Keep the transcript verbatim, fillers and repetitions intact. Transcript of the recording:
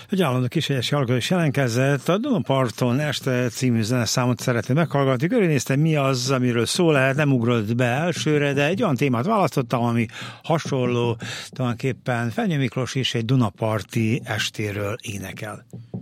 Hogy állandó kísérlesi hallgató is jelentkezett, a Dunaparton este című zeneszámot szeretném meghallgatni. Körülnéztem, mi az, amiről szó lehet, nem ugrott be elsőre, de egy olyan témát választottam, ami hasonló, tulajdonképpen Fenyő Miklós is egy dunaparti estéről énekel.